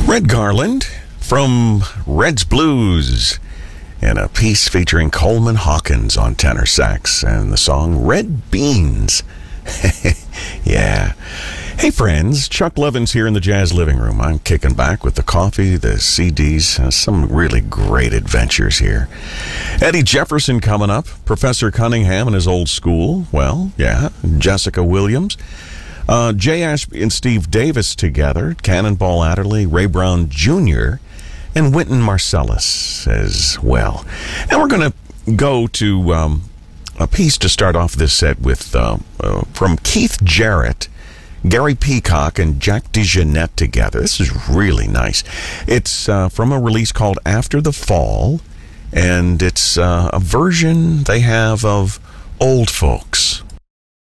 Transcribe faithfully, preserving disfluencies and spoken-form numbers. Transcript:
Red Garland from Reds Blues, and a piece featuring Coleman Hawkins on tenor sax, and the song Red Beans. Yeah. Hey friends, Chuck Levins here in the Jazz Living Room. I'm kicking back with the coffee, the C Ds, uh, some really great adventures here. Eddie Jefferson coming up, Professor Cunningham and his old school. Well, yeah, Jessica Williams. Uh, Jay Ashby and Steve Davis together, Cannonball Adderley, Ray Brown Junior, and Wynton Marsalis as well. And we're going to go to um, a piece to start off this set with uh, uh, from Keith Jarrett, Gary Peacock, and Jack DeJohnette together. This is really nice. It's uh, from a release called After the Fall, and it's uh, a version they have of Old Folks.